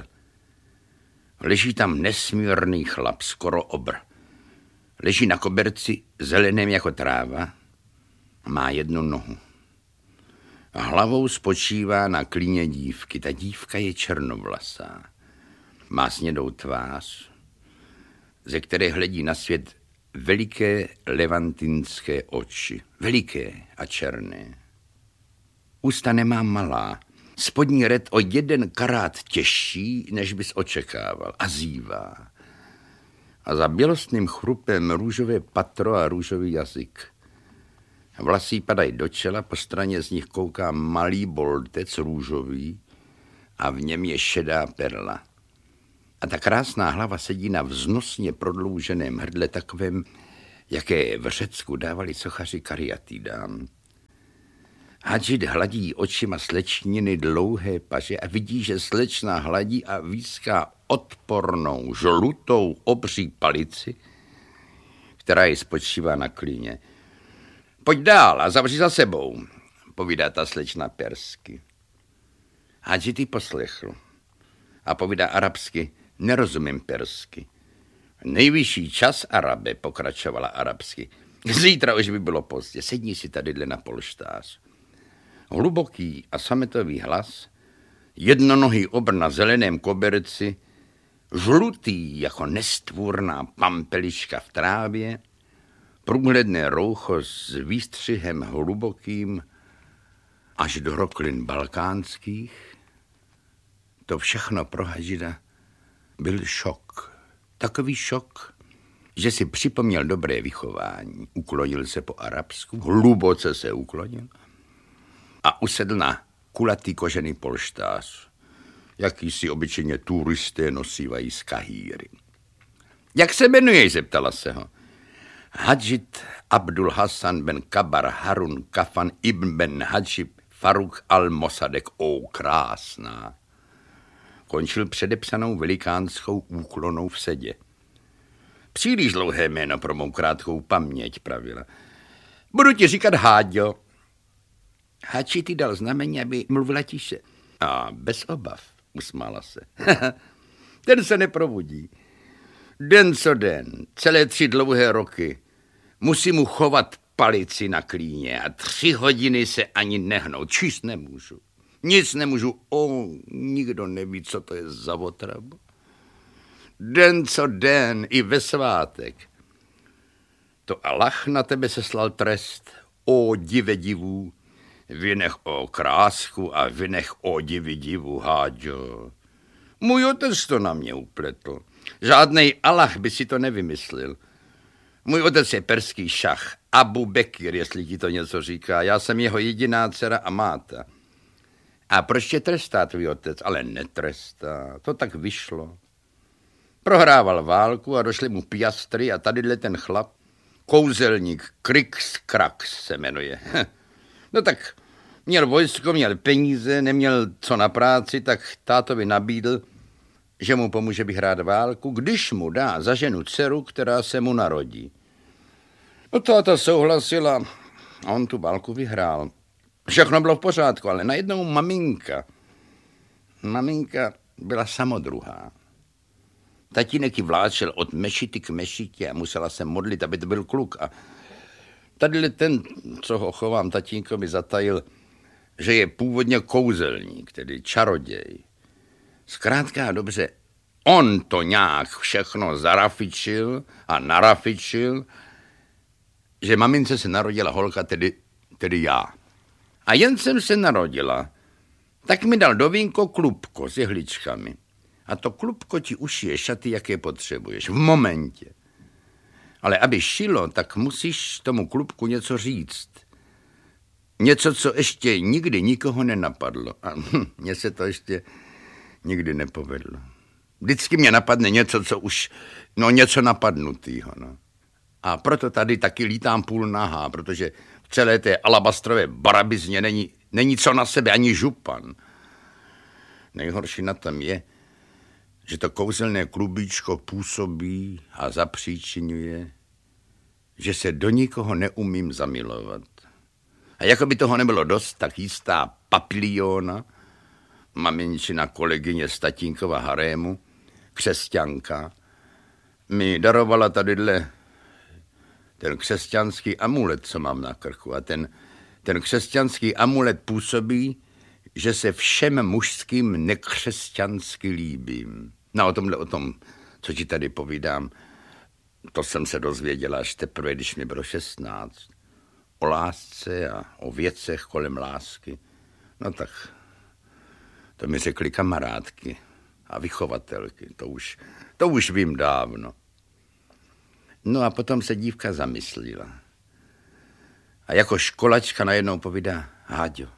Leží tam nesmírný chlap, skoro obr. Leží na koberci zeleném jako tráva a má jednu nohu. A hlavou spočívá na klíně dívky. Ta dívka je černovlasá. Má snědou tvář, ze které hledí na svět veliké levantinské oči. Veliké a černé. Ústa nemá malá. Spodní red o 1 karát těžší, než bys očekával. A zívá. A za bělostným chrupem růžové patro a růžový jazyk. Vlasy padají do čela, po straně z nich kouká malý boltec růžový a v něm je šedá perla. A ta krásná hlava sedí na vznosně prodlouženém hrdle takovém jaké v Řecku dávali sochaři kariatidám. Hadžit hladí očima slečniny dlouhé paže a vidí, že slečna hladí a výská odpornou, žlutou obří palici, která ji spočívá na klíně. Pojď dál a zavři za sebou, povídá ta slečna persky. Hadžit ji poslechl a povídá arabsky, nerozumím persky. Nejvyšší čas, Arabe, pokračovala arabsky. Zítra už by bylo pozdě, sedni si tadyhle na polštář. Hluboký a sametový hlas, jednonohý obr na zeleném koberci, žlutý jako nestvůrná pampeliška v trávě, průhledné roucho s výstřihem hlubokým až do roklin balkánských. To všechno pro Hadžida byl šok. Takový šok, že si připomněl dobré vychování. Uklonil se po arabsku, hluboce se uklonil a usedl na kulatý kožený polštář, jaký si obyčejně turisté nosívají z Kahíry. Jak se jmenuješ, zeptala se ho. Hadžid Abdul Hasan ben Kabar Harun Kafan ibn ben Hadžib Faruk al-Mosadek, krásná. Končil předepsanou velikánskou úklonou v sedě. Příliš dlouhé jméno pro mou krátkou paměť, pravila. Budu ti říkat Háďo. Hadži ti dal znamení, aby mluvila tiše. A bez obav, usmála se. Ten se neprobudí. Den co den, celé 3 dlouhé roky, musí mu chovat palici na klíně a 3 hodiny se ani nehnout. Číst nemůžu. Nic nemůžu. Nikdo neví, co to je za otravu. Den co den, i ve svátek. To Allah na tebe seslal trest. Dive divů, vynech krásku a vynech divy divu, Háďo. Můj otec to na mě upletl. Žádnej Allah by si to nevymyslel. Můj otec je perský šach, Abu Bekir, jestli ti to něco říká. Já jsem jeho jediná dcera a máta. A proč tě trestá tvůj otec? Ale netrestá, to tak vyšlo. Prohrával válku a došly mu piastry a tadyhle ten chlap, kouzelník Krix Krax se jmenuje. No tak měl vojsko, měl peníze, neměl co na práci, tak tátovi nabídl, že mu pomůže vyhrát válku, když mu dá za ženu dceru, která se mu narodí. No táta souhlasila a on tu válku vyhrál. Všechno bylo v pořádku, ale najednou maminka byla samodruhá. Tatínek ji vláčel od mešity k mešitě a musela se modlit, aby to byl kluk. A tadyhle ten, co ho chovám, tatínko mi zatajil, že je původně kouzelník, tedy čaroděj. Zkrátka dobře, on to nějak všechno zarafičil a narafičil, že mamince se narodila holka, tedy já. A jen jsem se narodila, tak mi dal do vínko klubko s jehličkami. A to klubko ti ušije šaty, jaké potřebuješ, v momentě. Ale aby šilo, tak musíš tomu klubku něco říct. Něco, co ještě nikdy nikoho nenapadlo. A mně se to ještě nikdy nepovedlo. Vždycky mě napadne něco, co už, něco napadnutýho, no. A proto tady taky lítám půl nahá, protože v celé té alabastrové barabizně není co na sebe, ani župan. Nejhorší na tom je, že to kouzelné klubíčko působí a zapříčinuje, že se do nikoho neumím zamilovat. A jako by toho nebylo dost, tak jistá Papiliona, maminčina kolegyně z tatínkova harému, křesťanka, mi darovala tadyhle ten křesťanský amulet, co mám na krku. A ten křesťanský amulet působí, že se všem mužským nekřesťansky líbím. No o tom, co ti tady povídám, to jsem se dozvěděla až teprve, když mi bylo 16. O lásce a o věcech kolem lásky. No tak, to mi řekli kamarádky a vychovatelky, to už vím dávno. No a potom se dívka zamyslila. A jako školačka najednou povídá, Háďo,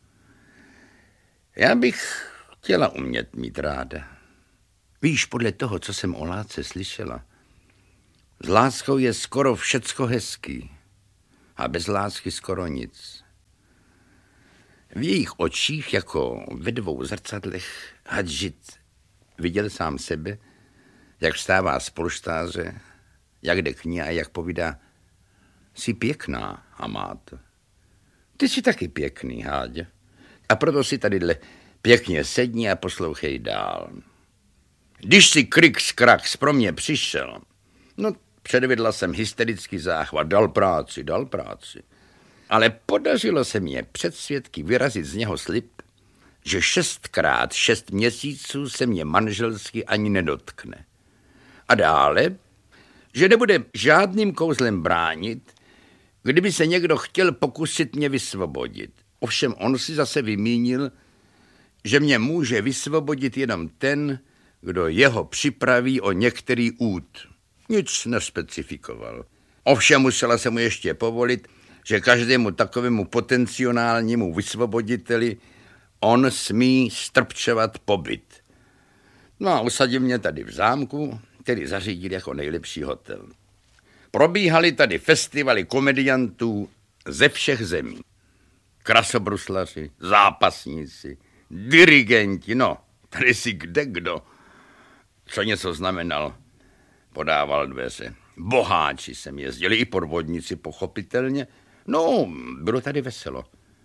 já bych chtěla umět mít ráda. Víš, podle toho, co jsem o lásce slyšela, S láskou je skoro všecko hezký a bez lásky skoro nic. V jejich očích, jako ve dvou zrcadlech, Hadžit viděl sám sebe, jak vstává z polštáře, jak jde k ní a jak povídá: jsi pěkná, Amáto. Ty jsi taky pěkný, Hádě. A proto si tadyhle pěkně sedni a poslouchej dál. Když si Krix Krax pro mě přišel, no předvedla jsem hysterický záchvat, dal práci. Ale podařilo se mě před svědky vyrazit z něho slib, že 6x 6 měsíců se mě manželsky ani nedotkne. A dále, že nebude žádným kouzlem bránit, kdyby se někdo chtěl pokusit mě vysvobodit. Ovšem on si zase vymínil, že mě může vysvobodit jenom ten, kdo jeho připraví o některý út. Nic nespecifikoval. Ovšem musela se mu ještě povolit, že každému takovému potenciálnímu vysvoboditeli on smí strpčovat pobyt. No a usadil mě tady v zámku, který zařídil jako nejlepší hotel. Probíhaly tady festivaly komediantů ze všech zemí. Krasobruslaři, zápasníci, dirigenti, no, tady si kdekdo, co něco znamenal, podával dveře. Boháči sem jezdili, i podvodníci pochopitelně. No, bylo tady veselo.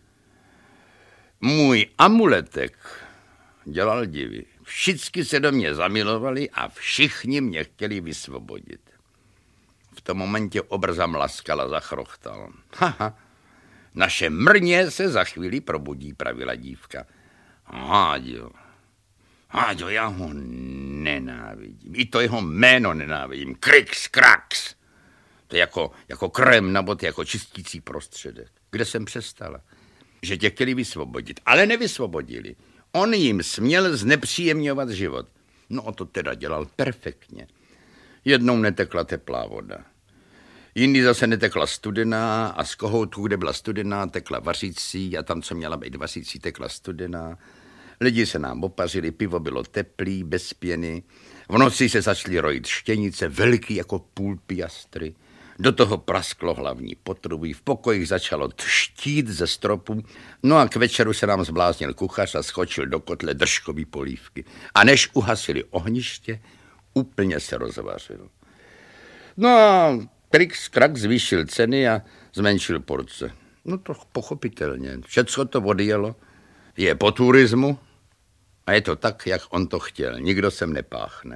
Můj amuletek dělal divy. Všichni se do mě zamilovali a všichni mě chtěli vysvobodit. V tom momentě obr zamlaskal a zachrochtal. Haha, naše mrně se za chvíli probudí, pravila dívka. Háďo, já ho nenávidím. I to jeho jméno nenávidím. Krix Krax. To je jako krém na boty, jako čistící prostředek. Kde jsem přestala? Že tě chtěli vysvobodit, ale nevysvobodili. On jim směl znepříjemňovat život. No a to teda dělal perfektně. Jednou netekla teplá voda. Jindy zase netekla studená a z kohoutku, kde byla studená, tekla vařící a tam, co měla být vařící, tekla studená. Lidi se nám opařili, pivo bylo teplý, bez pěny. V noci se začaly rojit štěnice, velký jako půl piastry. Do toho prasklo hlavní potrubí, v pokojích začalo třtít ze stropu, no a k večeru se nám zbláznil kuchař a skočil do kotle držkový polívky. A než uhasili ohniště, úplně se rozvařil. No a Krix Krax zvýšil ceny a zmenšil porce. No to pochopitelně, všecko to odjelo, je po turismu a je to tak, jak on to chtěl, nikdo sem nepáchne.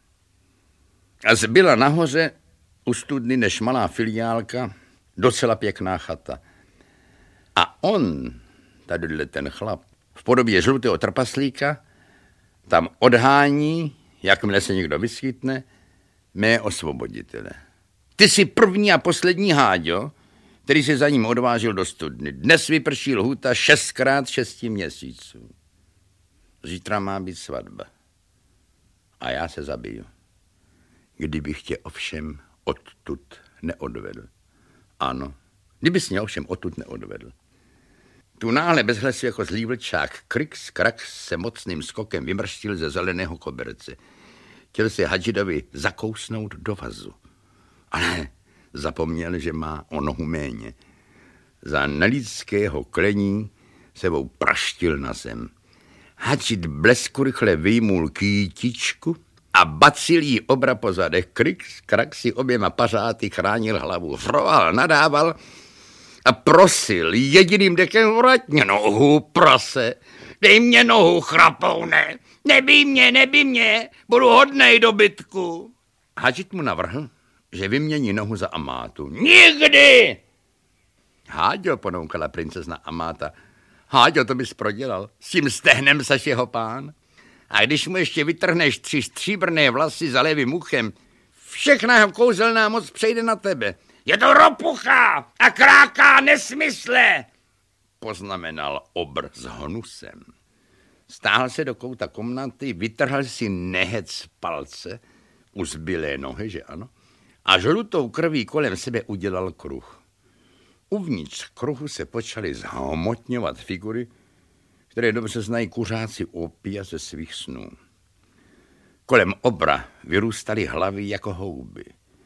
A zbyla nahoře u studny než malá filiálka, docela pěkná chata. A on, tadyhle ten chlap, v podobě žlutého trpaslíka, tam odhání, jakmile se někdo vyskytne, mé osvoboditele. Ty jsi první a poslední Háďo, který se za ním odvážil do studny. Dnes vyprší lhůta 6x 6 měsíců. Zítra má být svatba. A já se zabiju. Kdybych tě ovšem odtud neodvedl. Ano, kdybys mě ovšem odtud neodvedl. Tu náhle bez hlasu jako zlý vlčák Krix Krax se mocným skokem vymrštil ze zeleného koberce. Chtěl se Hadžidovi zakousnout do vazu. Ale zapomněl, že má o nohu méně. Za nelidského klení sebou praštil na zem. Hadžid blesku rychle vyjmul kýtičku a bacil jí obra po zadech. Krix Krax si oběma pařáty chránil hlavu. Vroval, nadával a prosil jediným dechem: vrať nohu, prase. Dej mě nohu, chrapoune. Nebij mě, budu hodnej dobytku. Hadžid mu navrhl, že vymění nohu za Amátu. Nikdy! Háďo, ponoukala princezna Amáta. Háďo, to bys prodělal. S tím stehnem seš jeho pán. A když mu ještě vytrhneš 3 stříbrné vlasy za levým uchem, všechna jeho kouzelná moc přejde na tebe. Je to ropucha a kráká nesmysle, poznamenal obr s hnusem. Stáhl se do kouta komnaty, vytrhl si nehec z palce, u zbylé nohy, že ano, a žlutou krví kolem sebe udělal kruh. Uvnitř kruhu se počaly zhmotňovat figury, které dobře znají kuřáci opia ze svých snů. Kolem obra vyrůstaly hlavy jako houby.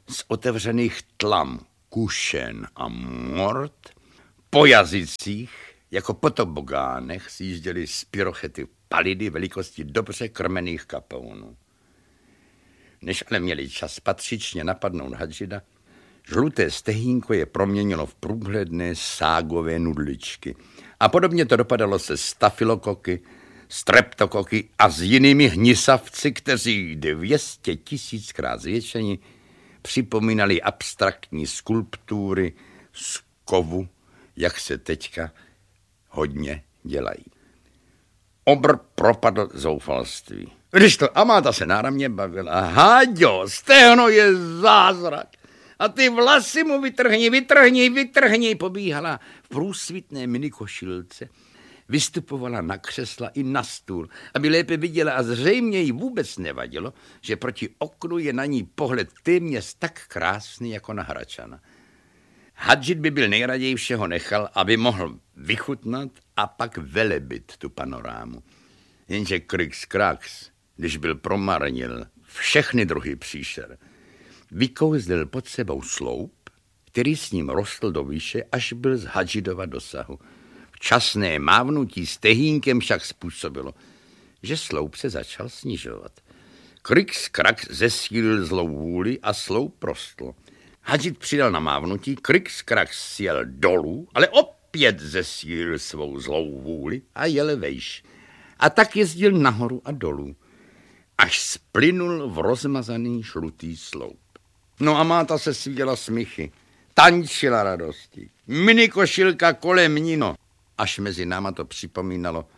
Z otevřených tlam, kušen a mord, po jazycích, jako po tobogánech, sjížděly z pyrochety palidy velikosti dobře krmených kapounů. Než ale měli čas patřičně napadnout Hadžida, žluté stehínko je proměnilo v průhledné ságové nudličky. A podobně to dopadalo se stafylokoky, streptokoky a s jinými hnisavci, kteří 200 000krát zvětšení připomínali abstraktní skulptury z kovu, jak se teďka hodně dělají. Obr propadl zoufalství. Když to Amáta se náramně bavila, Háďo, stehno je zázrak. A ty vlasy mu vytrhni, pobíhala v průsvitné minikošilce, vystupovala na křesla i na stůl, aby lépe viděla a zřejmě jí vůbec nevadilo, že proti oknu je na ní pohled téměř tak krásný jako na Hračana. Hadžid by byl nejraději všeho nechal, aby mohl vychutnat a pak velebit tu panorámu. Jenže Krix Krax, když byl promarnil všechny druhy příšer, vykouzlil pod sebou sloup, který s ním rostl do výše, až byl z Hadžidova dosahu. Včasné mávnutí stehínkem však způsobilo, že sloup se začal snižovat. Krix Krax zesílil zlou vůli a sloup rostl. Hadžid přidal na mávnutí, Krix Krax sjel dolů, ale opět zesílil svou zlou vůli a jel vejš. A tak jezdil nahoru a dolů, až splynul v rozmazaný žlutý sloup. No a Máta se svíjela smíchy, tančila radosti, minikošilka kolem ní, no. Až mezi náma to připomínalo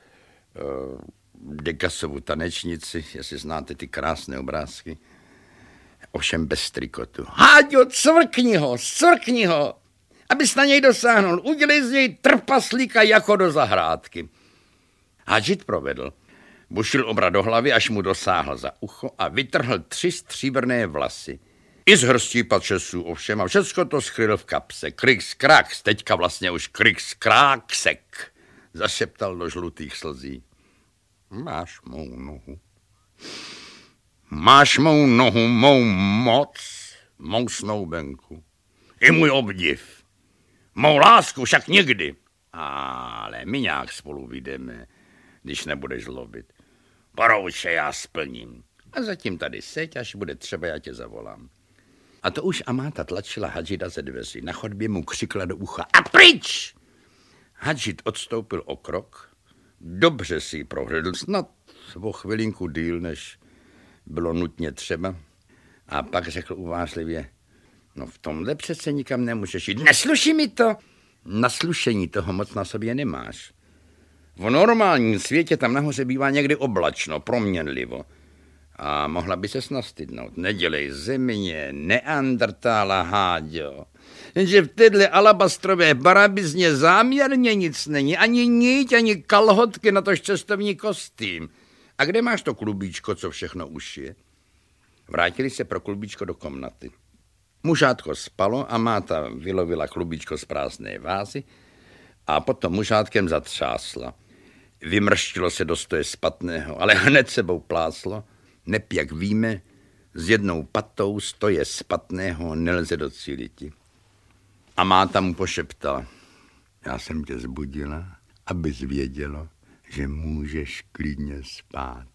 Degasovu tanečnici, jestli znáte ty krásné obrázky, ovšem bez trikotu. Háďo, cvrkni ho, abys na něj dosáhnul, udělej z něj trpaslíka jako do zahrádky. Hadžid provedl. Bušil obra do hlavy, až mu dosáhl za ucho a vytrhl 3 stříbrné vlasy. I z hrstí pačesů ovšem a všecko to skryl v kapse. Krix Krax, teďka vlastně už Krix Kraxek, zašeptal do žlutých slzí. Máš mou nohu, mou moc, mou snoubenku. I můj obdiv. Mou lásku však nikdy. Ale my nějak spolu vyjdeme, když nebudeš zlobit. Porouče, já splním. A zatím tady seď, až bude třeba, já tě zavolám. A to už Amáta tlačila Hadžida ze dveří. Na chodbě mu křikla do ucha. A pryč! Hadžid odstoupil o krok. Dobře si ji prohlédl, snad o chvilinku díl, než bylo nutně třeba. A pak řekl uvážlivě, no v tomhle přece nikam nemůžeš jít. Nesluší mi to! Na slušení toho moc na sobě nemáš. V normálním světě tam nahoře bývá někdy oblačno, proměnlivo. A mohla by ses nastydnout. Nedělej země, neandertála, Háďo. Jenže v téhle alabastrové barabizně záměrně nic není. Ani niť, ani kalhotky, na tož cestovní kostým. A kde máš to klubíčko, co všechno ušije? Vrátili se pro klubíčko do komnaty. Mužátko spalo a Máta vylovila klubíčko z prázdné vázy a potom mužátkem zatřásla. Vymrštilo se do stoje spatného, ale hned sebou pláslo. Neb, jak víme, s jednou patou stoje spatného nelze docíliti. A Máta mu pošeptala, já jsem tě zbudila, abys vědělo, že můžeš klidně spát.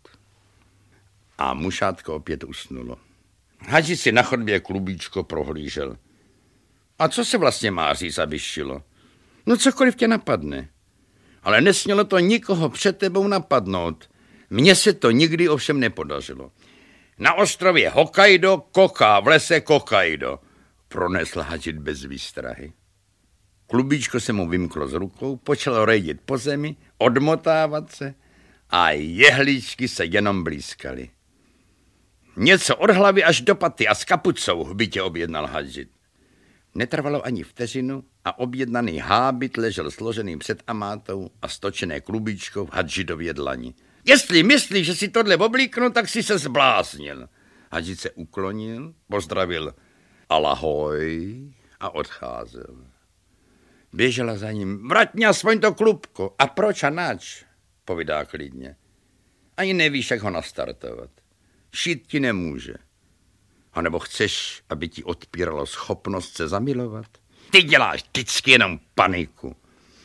A mušátko opět usnulo. Hadžid si na chodbě klubíčko prohlížel. A co se vlastně má říct, aby šilo? No cokoliv tě napadne. Ale nesmělo to nikoho před tebou napadnout. Mně se to nikdy ovšem nepodařilo. Na ostrově Hokkaido koká, v lese kokaido, pronesl Hadžid bez výstrahy. Klubíčko se mu vymklo z rukou, počalo rejdit po zemi, odmotávat se a jehličky se jenom blízkaly. Něco od hlavy až do paty a s kapucou v bytě objednal Hadžid. Netrvalo ani vteřinu a objednaný hábit ležel složený před Amátou a stočené klubíčko v Hadžidově dlani. Jestli myslíš, že si tohle oblíknu, tak si se zbláznil. Hadžid se uklonil, pozdravil alahoj a odcházel. Běžela za ním. Vrať mě aspoň to klubko. A proč a nač? Povídá klidně. Ani nevíš, jak ho nastartovat. Šít ti nemůže. A nebo chceš, aby ti odpíralo schopnost se zamilovat? Ty děláš vždycky jenom paniku.